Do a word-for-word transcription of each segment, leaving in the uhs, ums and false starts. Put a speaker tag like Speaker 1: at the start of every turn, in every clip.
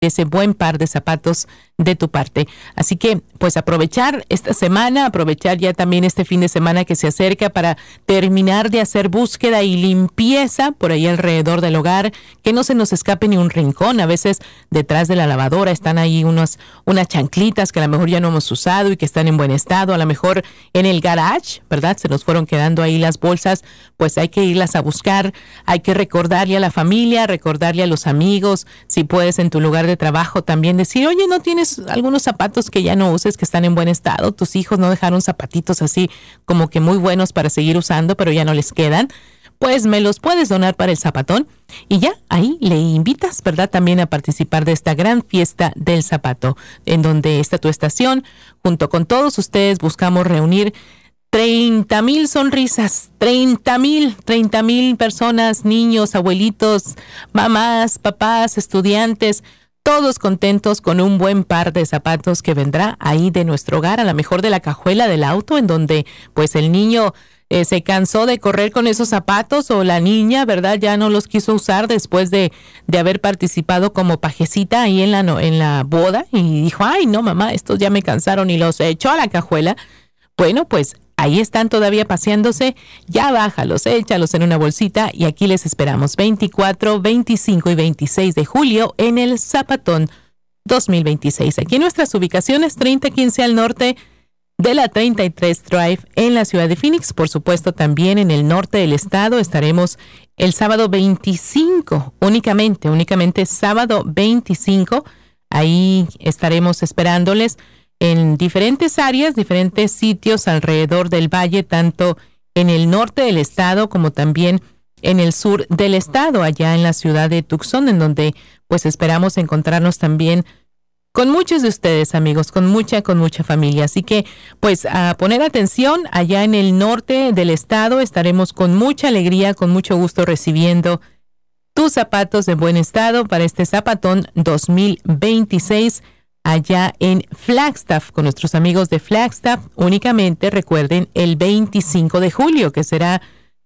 Speaker 1: ese buen par de zapatos de tu parte. Así que, pues aprovechar esta semana, aprovechar ya también este fin de semana que se acerca para terminar de hacer búsqueda y limpieza por ahí alrededor del hogar, que no se nos escape ni un rincón. A veces detrás de la lavadora están ahí unos, unas chanclitas que a lo mejor ya no hemos usado y que están en buen estado. A lo mejor en el garage, ¿verdad? Se nos fueron quedando ahí las bolsas, pues hay que irlas a buscar. Hay que recordarle a la familia, recordarle a los amigos, si puedes en tu lugar de trabajo también decir, oye, ¿no tienes algunos zapatos que ya no uses, que están en buen estado? Tus hijos no dejaron zapatitos así como que muy buenos para seguir usando, pero ya no les quedan. Pues me los puedes donar para el zapatón y ya ahí le invitas, ¿verdad? También a participar de esta gran fiesta del zapato, en donde está tu estación. Junto con todos ustedes buscamos reunir treinta mil sonrisas, treinta mil, treinta mil personas, niños, abuelitos, mamás, papás, estudiantes, todos contentos con un buen par de zapatos que vendrá ahí de nuestro hogar, a lo mejor de la cajuela del auto, en donde pues el niño eh, se cansó de correr con esos zapatos, o la niña, ¿verdad? Ya no los quiso usar después de, de haber participado como pajecita ahí en la, no, en la boda, y dijo, ay no mamá, estos ya me cansaron, y los echó a la cajuela. Bueno, pues ahí están todavía paseándose, ya bájalos, échalos en una bolsita y aquí les esperamos veinticuatro, veinticinco y veintiséis de julio en el Zapatón dos mil veintiséis. Aquí en nuestras ubicaciones, treinta quince al norte de la treinta y tres Drive en la ciudad de Phoenix. Por supuesto, también en el norte del estado estaremos el sábado veinticinco, únicamente, únicamente sábado veinticinco. Ahí estaremos esperándoles en diferentes áreas, diferentes sitios alrededor del valle, tanto en el norte del estado como también en el sur del estado, allá en la ciudad de Tucson, en donde pues esperamos encontrarnos también con muchos de ustedes, amigos, con mucha, con mucha familia. Así que pues a poner atención, allá en el norte del estado estaremos con mucha alegría, con mucho gusto recibiendo tus zapatos en buen estado para este Zapatón dos mil veintiséis. Allá en Flagstaff, con nuestros amigos de Flagstaff, únicamente recuerden el veinticinco de julio, que será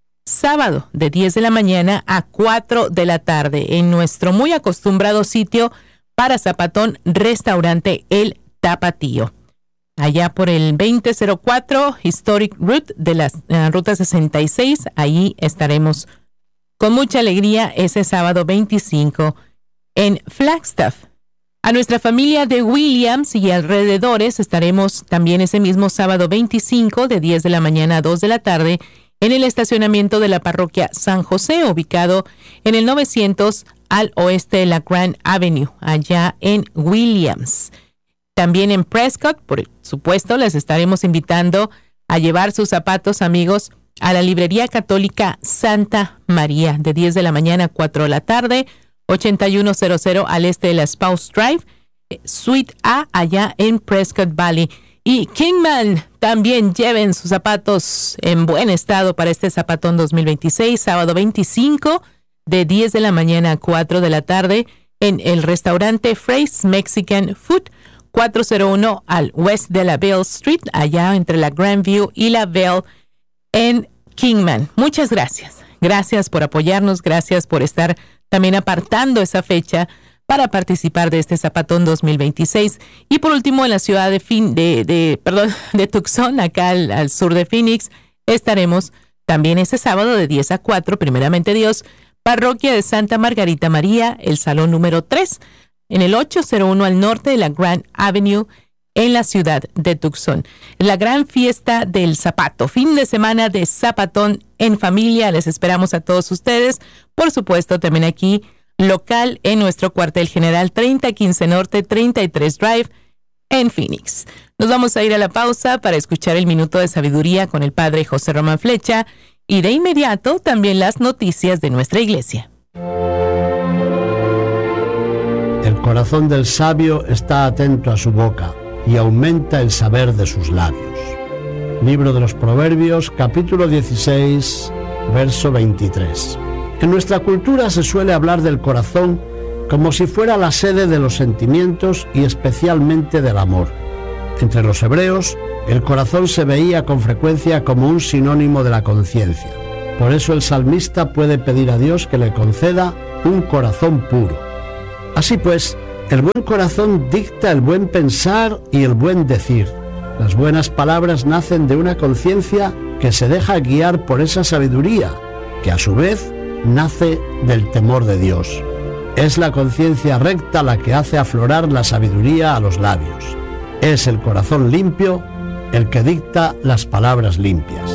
Speaker 1: sábado de diez de la mañana a cuatro de la tarde, en nuestro muy acostumbrado sitio para zapatón, restaurante El Tapatío. Allá por el veinte cero cuatro Historic Route de la uh, Ruta sesenta y seis, ahí estaremos con mucha alegría ese sábado veinticinco en Flagstaff. A nuestra familia de Williams y alrededores estaremos también ese mismo sábado veinticinco de diez de la mañana a dos de la tarde en el estacionamiento de la parroquia San José, ubicado en el novecientos al oeste de la Grand Avenue, allá en Williams. También en Prescott, por supuesto, les estaremos invitando a llevar sus zapatos, amigos, a la librería católica Santa María, de diez de la mañana a cuatro de la tarde, ochenta y uno cero cero al este de la Spouse Drive, Suite A, allá en Prescott Valley. Y Kingman, también lleven sus zapatos en buen estado para este Zapatón dos mil veintiséis, sábado veinticinco, de diez de la mañana a cuatro de la tarde, en el restaurante Frey's Mexican Food, cuatrocientos uno al west de la Bell Street, allá entre la Grandview y la Bell en Kingman. Muchas gracias. Gracias por apoyarnos, gracias por estar también apartando esa fecha para participar de este Zapatón dos mil veintiséis. Y por último, en la ciudad de, fin, de, de, perdón, de Tucson, acá al, al sur de Phoenix, estaremos también ese sábado de diez a cuatro, primeramente Dios, parroquia de Santa Margarita María, el salón número tres, en el ochocientos uno al norte de la Grand Avenue, en la ciudad de Tucson. La gran fiesta del zapato, fin de semana de Zapatón en familia. Les esperamos a todos ustedes, por supuesto también aquí local en nuestro cuartel general treinta quince Norte, treinta y tres Drive en Phoenix. Nos vamos a ir a la pausa para escuchar el Minuto de Sabiduría con el Padre José Román Flecha y de inmediato también las noticias de nuestra iglesia.
Speaker 2: El corazón del sabio está atento a su boca y aumenta el saber de sus labios. Libro de los Proverbios, capítulo dieciséis, verso veintitrés. En nuestra cultura se suele hablar del corazón como si fuera la sede de los sentimientos y especialmente del amor. Entre los hebreos, el corazón se veía con frecuencia como un sinónimo de la conciencia. Por eso el salmista puede pedir a Dios que le conceda un corazón puro. Así pues, El buen corazón dicta el buen pensar y el buen decir. Las buenas palabras nacen de una conciencia que se deja guiar por esa sabiduría, que a su vez nace del temor de Dios. Es la conciencia recta la que hace aflorar la sabiduría a los labios. Es el corazón limpio el que dicta las palabras limpias.